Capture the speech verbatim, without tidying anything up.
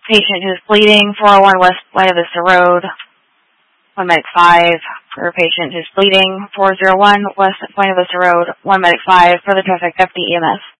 patient who's bleeding, four oh one West Buena Vista Road, one medic five. For a patient who's bleeding, four oh one West Buena Vista Road, one medic five. For the traffic deputy E M S.